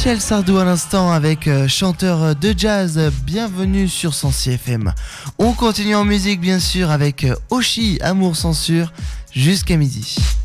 Michel Sardou à l'instant avec chanteur de jazz. Bienvenue sur Sensi FM. On continue en musique bien sûr avec Oshi, Amour Censure jusqu'à midi.